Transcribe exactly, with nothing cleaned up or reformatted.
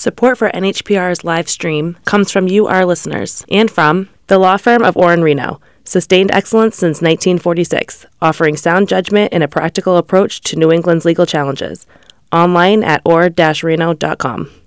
Support for N H P R's live stream comes from you, our listeners, and from the law firm of Orr and Reno, sustained excellence since nineteen forty-six, offering sound judgment and a practical approach to New England's legal challenges. Online at orr dash reno dot com.